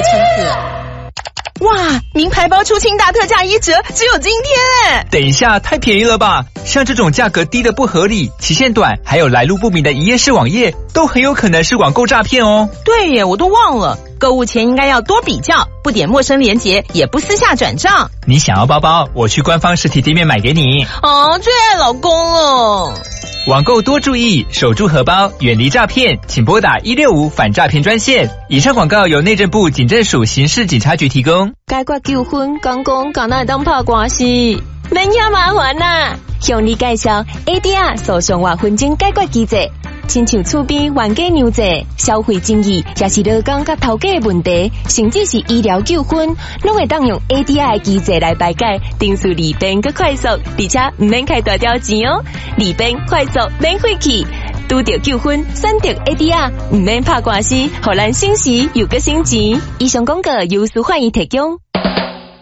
乘客。哇，名牌包出清大特价1折，只有今天哎！ 等一下，太便宜了吧？像这种价格低的不合理、期限短，还有来路不明的一页式网页，都很有可能是网购诈骗哦。 对耶，我都忘了。购物前应该要多比较，不点陌生连结，也不私下转账。 你想要包包，我去官方实体店面买给你。 哦，最爱老公了。 网购多注意，守住荷包，远离诈骗，请拨打165反诈骗专线。以上广告由内政部警政署刑事警察局提供。 解决纠纷，讲敢若会当拍官司，免遐麻烦啦。向你介绍 ADR 诉讼或纷争解决机制，亲像厝边冤家娘债、消费争议，也是劳工甲头家的问题，甚至是医疗纠纷，拢会当用 ADR 的机制来排解，定数利便佮快速，而且唔免开大条钱哦，利便快速免费去。拄到纠纷，选择 ADR， 唔免拍官司，互咱省时又佮省钱。以上广告由司法院提供。